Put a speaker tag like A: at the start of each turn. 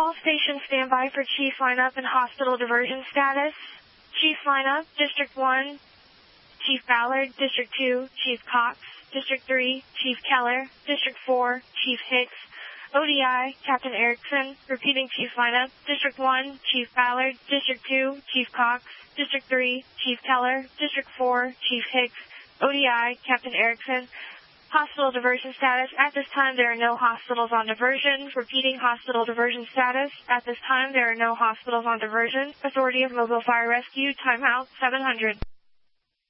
A: All stations stand by for Chief lineup and hospital diversion status. Chief lineup, District 1, Chief Ballard, District 2, Chief Cox, District 3, Chief Keller, District 4, Chief Hicks, ODI, Captain Erickson, repeating Chief lineup, District 1, Chief Ballard, District 2, Chief Cox, District 3, Chief Keller, District 4, Chief Hicks, ODI, Captain Erickson. Hospital diversion status. At this time, there are no hospitals on diversion. Repeating hospital diversion status. At this time, there are no hospitals on diversion. Authority of Mobile Fire Rescue, timeout 700.